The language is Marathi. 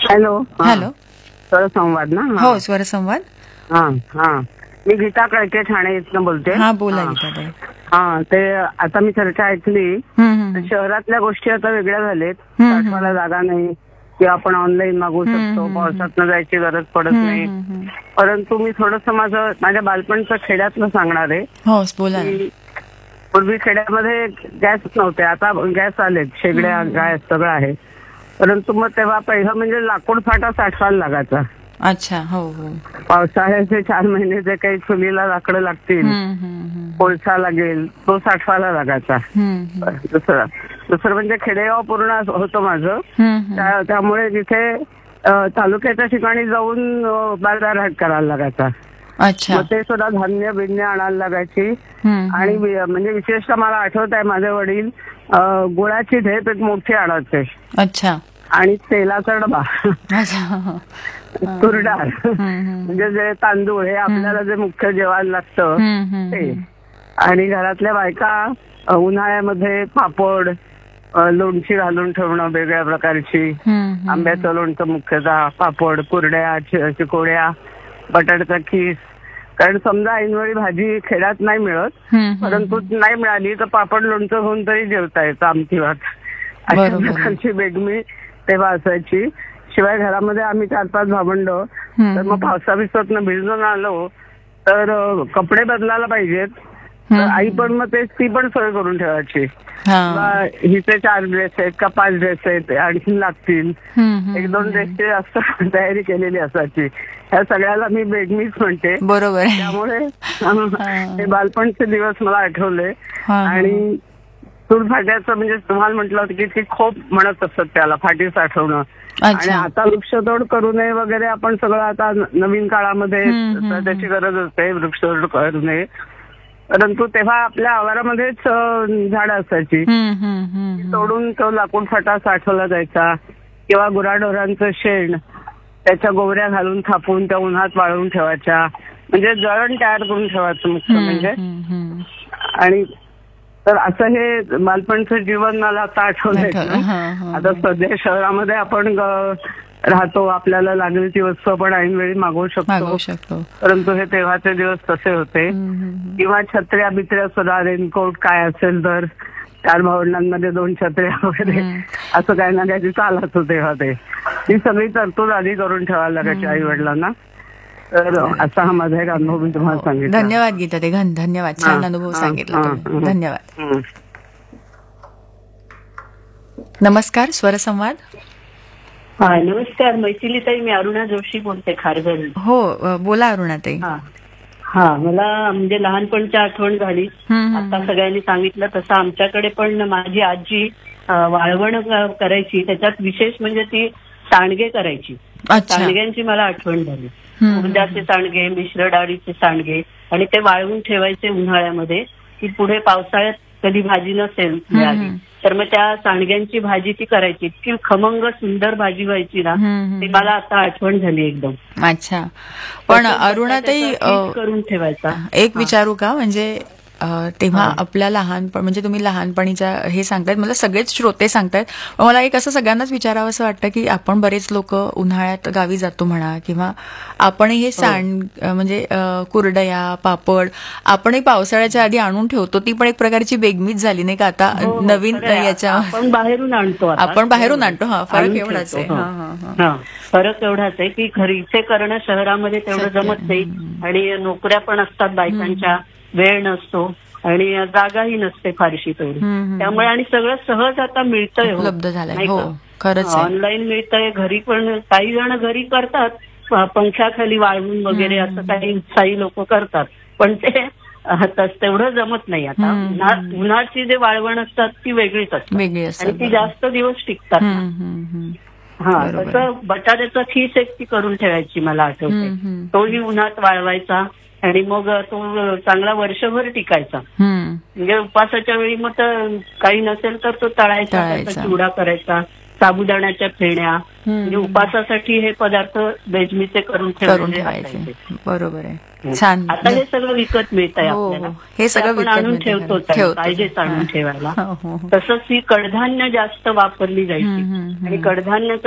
हॅलो. हॅलो. स्वरसंवाद ना? हो, स्वरसंवाद. हा हा. मी गीता कळके ठाणे इथनं बोलते. हा, बोला गीताताई. हा, ते आता मी चर्चा ऐकली. शहरातल्या गोष्टी आता वेगळ्या झालेत. साठवायला जागा नाही किंवा आपण ऑनलाईन मागवू शकतो. पावसातनं जायची गरज पडत नाही. परंतु मी थोडंसं माझ्या बालपणचं खेड्यातलं सांगणार आहे. हो, बोला. पूर्वी खेड्यामध्ये गॅस नव्हते, आता गॅस आलेत, शेगड्या, गॅस सगळं आहे. परंतु मग तेव्हा पहिलं म्हणजे लाकूड फाटा साठवायला लागायचा. अच्छा. हो हो. पावसाळ्याचे 4 महिने जे काही चुलीला लाकडं लागतील, कोळसा लागेल, तो साठवायला लागायचा. दुसरं म्हणजे खेडेगाव पूर्ण होतं माझं. त्यामुळे तिथे तालुक्याच्या ठिकाणी जाऊन बाजारहाट करायला लागायचा. अच्छा. मग ते सुद्धा धान्य बिन्य आणायला लागायची. आणि म्हणजे विशेषतः मला आठवत आहे, माझे वडील गुळाची ढेप एक मोठी आणायचे. अच्छा. आणि तेलाचा डबा, तुरडाळ, म्हणजे जे तांदूळ हे आपल्याला जे मुख्य जेवायला लागतं ते. आणि घरातल्या बायका उन्हाळ्यामध्ये पापड, लोणची घालून ठेवणं वेगळ्या प्रकारची, आंब्याचं लोणचं मुख्यतः, पापड, कुरड्या, चिकोड्या, बटाट्याचा खीस. कारण समजा ऐनवेळी भाजी खेड्यात नाही मिळत, परंतु नाही मिळाली तर पापड लोणचं होऊन तरी जेवता येतं, आमची भात. अशा प्रकारची बेगमी तेव्हा असायची. शिवाय घरामध्ये आम्ही 4-5 भावंड, तर मग पावसाबिसातनं भिजून आलो तर कपडे बदलायला पाहिजेत, तर आई पण मग ती पण सोय करून ठेवायची. हिचे 4 ड्रेस आहेत का 5 ड्रेस आहेत, आणखी लागतील, 1-2 ड्रेसची जास्त तयारी केलेली असायची. ह्या सगळ्याला मी बेगमीच म्हणते. बरोबर. त्यामुळे हे बालपणचे दिवस मला आठवले. आणि चूल फाट्याचं म्हणजे तुम्हाला म्हटलं होतं की ती खोप म्हणत असत त्याला, फाटी साठवणं. आणि आता वृक्षतोड करू नये वगैरे आपण सगळं आता नवीन काळामध्ये त्याची गरज असते, वृक्षतोड करू नये. परंतु तेव्हा आपल्या आवारामध्येच झाडं असायची, तोडून तो लाकूड फाटा साठवला जायचा. किंवा गुराढोरांचं शेण, त्याच्या गोवऱ्या घालून थापून त्या उन्हात वाळवून ठेवायच्या. म्हणजे जळण तयार करून ठेवायचं मुख्य म्हणजे. आणि तर असं हे बालपणचं जीवन मला आता आठवलंय. आता सध्या शहरामध्ये आपण राहतो, आपल्याला लागेल ती वस्तू आपण ऐनवेळी मागवू शकतो. परंतु हे तेव्हाचे दिवस तसे होते. किंवा छत्र्या बित्र्या सुद्धा, रेनकोट काय असेल तर 4 भावंडांमध्ये 2 छत्र्या वगैरे असं काही ना काही चालत होते तेव्हा. ती सगळी तरतूद आधी करून ठेवायला लागायची आई वडिलांना. तर असा हा माझा एक अनुभव मी तुम्हाला सांगितला. धन्यवाद गीता ते, धन्यवाद. छान अनुभव सांगितला. धन्यवाद. नमस्कार, स्वरसंवाद. हा, नमस्कार मैथिलीताई, मी अरुणा जोशी बोलते, खारघर. हो, बोला अरुणाताई. हा, मला म्हणजे लहानपणची आठवण झाली. आता सगळ्यांनी सांगितलं तसं आमच्याकडे पण माझी आजी वाळवण करायची. त्याच्यात विशेष म्हणजे ती सांडगे करायची. सांडग्यांची मला आठवण झाली. उडदाचे सांडगे, मिश्र डाळीचे सांडगे, आणि ते वाळवून ठेवायचे उन्हाळ्यामध्ये, की पुढे पावसाळ्यात कधी भाजी नसेल मिळाली तर मग त्या सांडग्यांची भाजी ती करायची. इतकी खमंग सुंदर भाजी व्हायची ना, ती मला आता आठवण झाली एकदम. अच्छा. पण अरुणाताई, करून ठेवायचा. एक विचारू का, म्हणजे तेव्हा आपल्या लहानपण म्हणजे तुम्ही लहानपणीच्या हे सांगतायत, मला सगळेच श्रोते सांगतायत, मला एक असं सगळ्यांनाच विचारावं असं वाटतं की आपण बरेच लोक उन्हाळ्यात गावी जातो म्हणा, किंवा आपणही हे म्हणजे कुरडया, पापड आपणही पावसाळ्याच्या आधी आणून ठेवतो. ती पण एक प्रकारची बेगमीच झाली नाही का आता नवीन याच्या. आपण बाहेरून आणतो. हा, फरक एवढाच आहे. फरक एवढाच आहे की घरीचे करणं शहरामध्ये तेवढं जमत नाही, आणि नोकऱ्या पण असतात बायकांच्या, वेळ नसतो आणि जागाही नसते फारशी तेवढी. त्यामुळे आणि सगळं सहज आता मिळतंय, उपलब्ध झालंय. खरंच ऑनलाईन मिळतंय. घरी पण काही जण घरी करतात, पंख्याखाली वाळवून वगैरे असं काही उत्साही लोक करतात, पण ते तेवढं जमत नाही आता. उन्हाची जे वाळवण असतात ती वेगळीच असतात आणि ती जास्त दिवस टिकतात. हा, तसं बटाट्याचा खीस एक ती करून ठेवायची मला आठवते. तोही उन्हात वाळवायचा आणि मग तो चांगला वर्षभर टिकायचा. म्हणजे उपासाच्या वेळी मग काही नसेल तर तो तळायचा, त्याचा चिवडा करायचा. साबुदाण्याच्या फेण्या, म्हणजे उपासासाठी हे पदार्थ बेजमीचे करून ठेवायचे. बरोबर आहे. छान. आता हे सगळं विकत मिळत आहे आपल्याला, हे सगळं आणून ठेवतो, पाहिजेच आणून ठेवायला. तसंच ही कडधान्य जास्त वापरली जायची, आणि कडधान्य